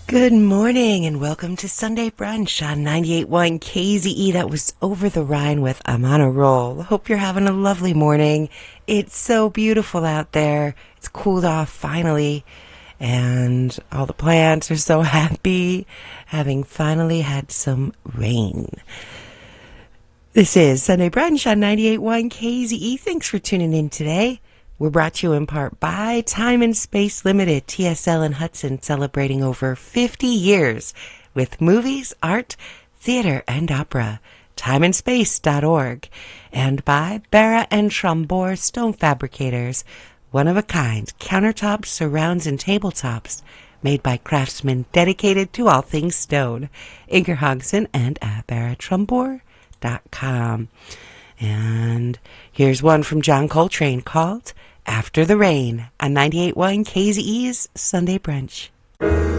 Good morning and welcome to Sunday Brunch on 98.1 KZE. That was Over the Rhine with I'm on a Roll. Hope you're having a lovely morning. It's so beautiful out there. It's cooled off finally, and all the plants are so happy having finally had some rain. This is Sunday Brunch on 98.1 KZE. Thanks for tuning in today. We're brought to you in part by Time and Space Limited, TSL and Hudson, celebrating over 50 years with movies, art, theater, and opera. Timeandspace.org. And by Barra and Chambord Stone Fabricators, one-of-a-kind countertops, surrounds, and tabletops made by craftsmen dedicated to all things stone. Inger Hogson and at barrachambord.com. And here's one from John Coltrane called After the Rain on 98.1 KZE's Sunday Brunch.